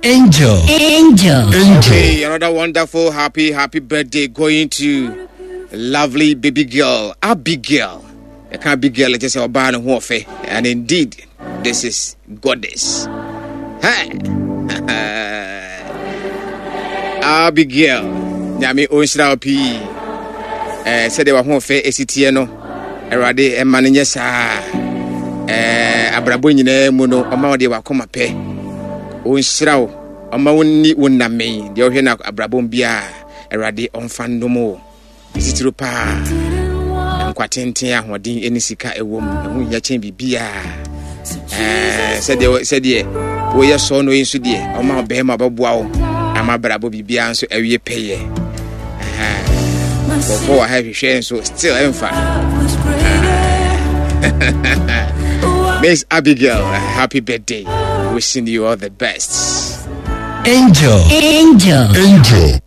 Angel. Okay, another wonderful happy birthday going to lovely baby girl Abigail. I can't be girl, just say Obana Hofe. And indeed, this is goddess. Hey. Abigail. Nyami Onsra P. Said they were Hofe Esitiano. Erade Emananya sa. Abrabunine Muno, Oma de Wakoma Pe. Onsra. Oma woni woname. De ohwe na abrabon bia. Erade onfandomo. Isitiro pa. Kwatenten ahoden eni sika ewom ehu nya chen bibia said wo ye so no insu de o ma be ma baboa wo ama brabo bibia nso awie peye for I have share so still emfa Miss Abigail, happy birthday, wishing you all the best. Angel.